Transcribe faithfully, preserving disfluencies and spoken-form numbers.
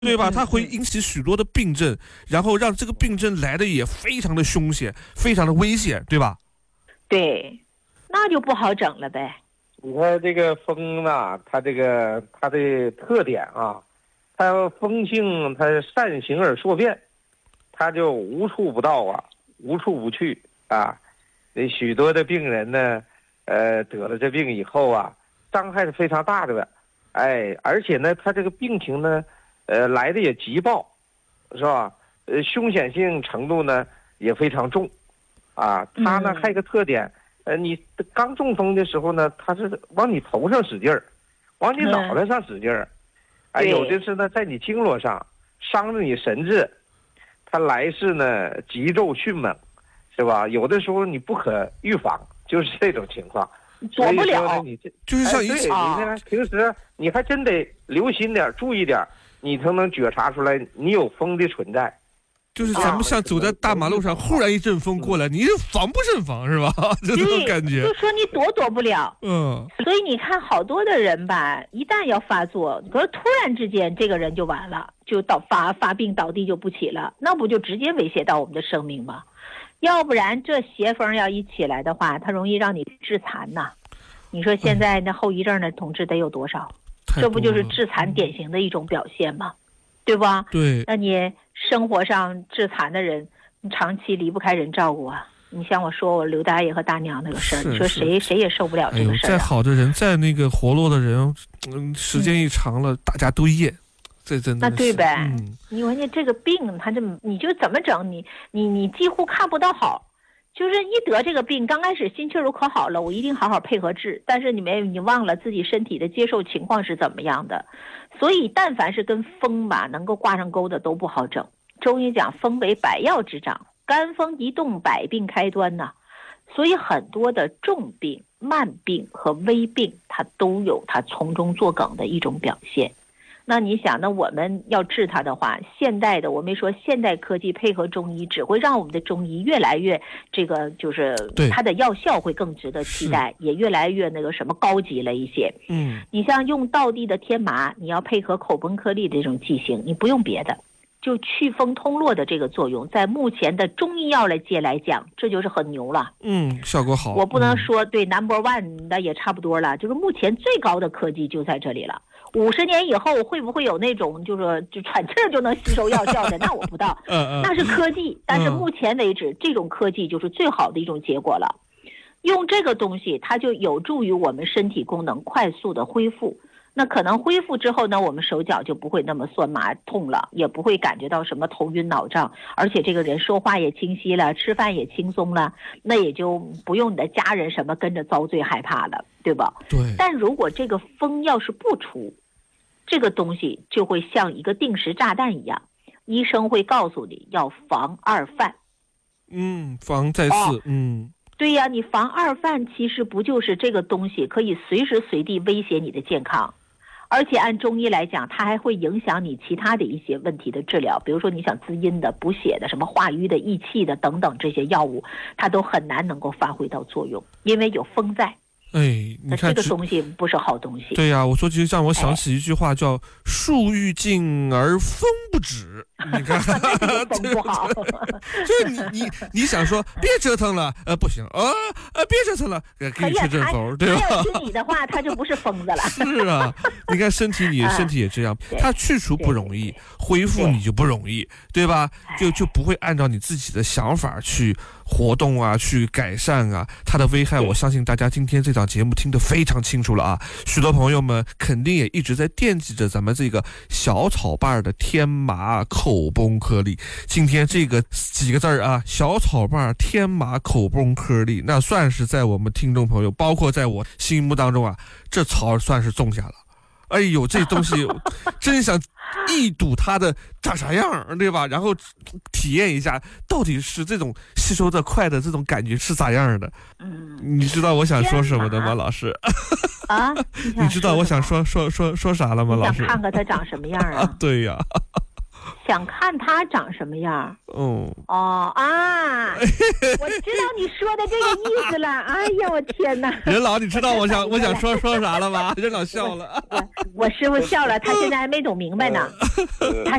对吧？它会引起许多的病症，然后让这个病症来的也非常的凶险，非常的危险，对吧？ 对，那就不好整了呗。 你看这个风呢，它这个它的特点啊，它风性它善行而数变，它就无处不到啊，无处不去啊。那许多的病人呢，呃，得了这病以后啊，伤害是非常大的，哎，而且呢，它这个病情呢。呃，来的也急暴，是吧？呃，凶险性程度呢也非常重，啊，它呢还有一个特点，呃，你刚中风的时候呢，它是往你头上使劲儿，往你脑袋上使劲儿，哎，有的是呢在你经络上伤着你神志，它来势呢急骤迅猛，是吧？有的时候你不可预防，就是这种情况。 躲不了， 你这就是像一起、哎、你看平时你还真得留心点，注意点。你才能觉察出来你有风的存在， 就是咱们像走在大马路上，忽然一阵风过来，你是防不胜防，是吧？就这种感觉。 就说你躲躲不了。 嗯。 所以你看，好多的人吧，一旦要发作，可是突然之间这个人就完了，就倒发发病倒地就不起了，那不就直接威胁到我们的生命吗？要不然这邪风要一起来的话，它容易让你致残呐。你说现在那后遗症的同志得有多少？这不就是致残典型的一种表现吗？对吧？ 对。 那你生活上致残的人，你长期离不开人照顾啊。你像我说我刘大爷和大娘那个事儿，你说谁谁也受不了这个事儿、啊。 哎、再好的人，再那个活络的人，嗯，时间一长了，嗯、大家都厌。这真的那对呗？ 嗯、 你说你这个病，他这你就怎么整？你你你几乎看不到好。就是一得这个病，刚开始心气儿可好了，我一定好好配合治。但是你没你忘了自己身体的接受情况是怎么样的，所以但凡是跟风吧能够挂上钩的都不好整。中医讲风为百药之长，肝风一动百病开端呐、啊。所以很多的重病、慢病和危病，它都有它从中作梗的一种表现。那你想，那我们要治它的话，现代的我没说现代科技配合中医，只会让我们的中医越来越这个，就是它的药效会更值得期待，也越来越那个什么高级了一些。 嗯， 你像用道地的天麻，你要配合口崩颗粒这种剂型，你不用别的，就祛风通络的这个作用，在目前的中医药来界来讲，这就是很牛了。 嗯，效果好。 我不能说、嗯、对 number one 的也差不多了，就是目前最高的科技就在这里了。五十年以后会不会有那种就是就喘气儿就能吸收药效的？那我不知道，那是科技。但是目前为止，这种科技就是最好的一种结果了。用这个东西，它就有助于我们身体功能快速的恢复。那可能恢复之后呢，我们手脚就不会那么酸麻痛了，也不会感觉到什么头晕脑胀，而且这个人说话也清晰了，吃饭也轻松了，那也就不用你的家人什么跟着遭罪害怕了，对吧？ 对。 但如果这个风要是不出，这个东西就会像一个定时炸弹一样，医生会告诉你要防二犯。 嗯，防再次、哦、嗯。 对呀，你防二犯其实不就是这个东西可以随时随地威胁你的健康，而且按中医来讲，它还会影响你其他的一些问题的治疗，比如说你想滋阴的、补血的、什么化瘀的、益气的等等这些药物，它都很难能够发挥到作用，因为有风在。 哎，你看这个东西不是好东西。 对呀、啊，我说其实让我想起一句话叫“树欲静而风不止”。你看， 风不好。 就是你你你想说别折腾了，呃，不行啊，呃，别折腾了，给你吹阵风，对吧？ 他要听你的话，他就不是疯子了。 是啊，你看身体，你身体也这样，它去除不容易，恢复你就不容易，对吧？就就不会按照你自己的想法去活动啊，去改善啊，它的危害，我相信大家今天这档节目听得非常清楚了啊。许多朋友们肯定也一直在惦记着咱们这个小草瓣的天麻口崩颗粒。今天这个几个字儿啊，小草瓣天麻口崩颗粒，那算是在我们听众朋友，包括在我心目当中啊，这草算是种下了。哎呦，这东西真想一睹它的长啥样，对吧？然后体验一下到底是这种吸收的快的这种感觉是咋样的。嗯，你知道我想说什么的吗，老师？ 啊？ 你知道我想说说说说啥了吗，老师？ 想看看它长什么样啊？ 啊对呀。 想看他长什么样。 哦哦啊，我知道你说的这个意思了。哎呀，我天哪！ 任老，你知道我想我想说说啥了吧？任老笑了。 我我师傅笑了，他现在还没懂明白呢。他